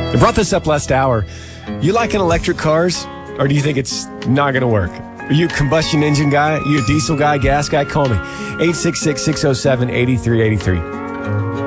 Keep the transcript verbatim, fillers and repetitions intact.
I brought this up last hour. You liking electric cars, or do you think it's not going to work? Are you a combustion engine guy? Are you a diesel guy, gas guy? Call me. eight six six, six oh seven, eight three eight three.